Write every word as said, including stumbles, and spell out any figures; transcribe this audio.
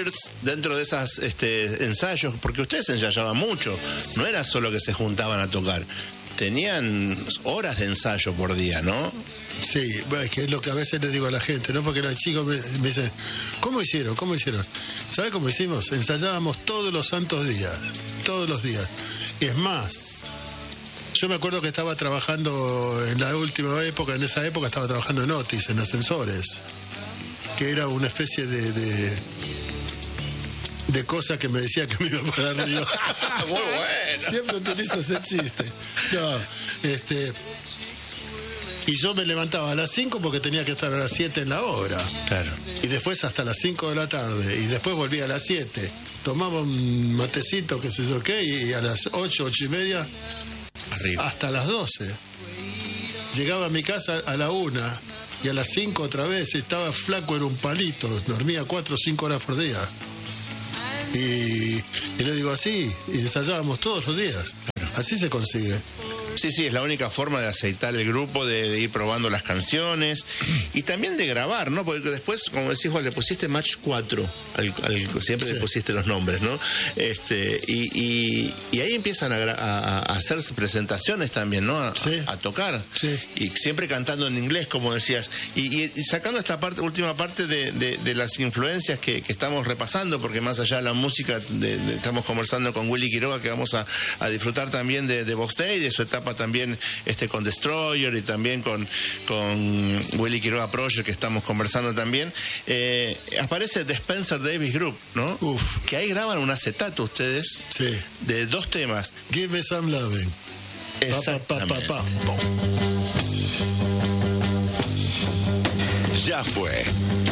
birds dentro de esas este, ensayos, porque ustedes ensayaban mucho, no era solo que se juntaban a tocar, tenían horas de ensayo por día, ¿no? Sí, bueno, es que es lo que a veces le digo a la gente, ¿no? Porque los chicos me, me dicen, ¿cómo hicieron? ¿Cómo hicieron? ¿Sabes cómo hicimos? Ensayábamos todos los santos días, todos los días. Es más, yo me acuerdo que estaba trabajando en la última época, en esa época estaba trabajando en Otis, en ascensores, que era una especie de... de de cosas que me decía que me iba para arriba. Muy bueno. Siempre utilizo ese chiste. No, este... Y yo me levantaba a las cinco porque tenía que estar a las siete en la obra. Claro. Y después hasta las cinco de la tarde. Y después volvía a las siete. Tomaba un matecito, qué sé yo qué, y a las ocho, ocho y media, arriba, hasta las doce. Llegaba a mi casa a la una, y a las cinco otra vez. Estaba flaco, era un palito. Dormía cuatro o cinco horas por día. Y, y le digo así, y ensayábamos todos los días. Así se consigue. Sí, sí, es la única forma de aceitar el grupo, de, de ir probando las canciones y también de grabar, ¿no? Porque después, como decís vos, le pusiste Match cuatro, al, al, siempre sí. Le pusiste los nombres, ¿no? Este, y, y, y ahí empiezan a, a, a hacer presentaciones también, ¿no? A, sí. a, a tocar. Sí. Y siempre cantando en inglés, como decías. Y, y, y sacando esta parte, última parte de, de, de las influencias que, que estamos repasando, porque más allá de la música, de, de, estamos conversando con Willy Quiroga, que vamos a, a disfrutar también de, de Box Day, de su etapa también este con Destroyer y también con, con Willy Quiroga Project, que estamos conversando también. Eh, aparece The Spencer Davis Group, ¿no? Uf. Que ahí graban un acetato ustedes, sí, de dos temas. Give Me Some Loving. Exactamente. Pa, pa, pa, pa, ya fue.